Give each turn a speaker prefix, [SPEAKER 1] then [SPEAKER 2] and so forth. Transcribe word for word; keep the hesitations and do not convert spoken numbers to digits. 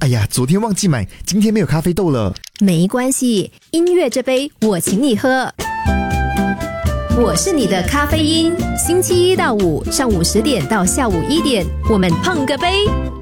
[SPEAKER 1] 哎呀，昨天忘记买，今天没有咖啡豆了。
[SPEAKER 2] 没关系，音乐这杯我请你喝。我是你的咖啡因，星期一到五上午十点到下午一点，我们碰个杯。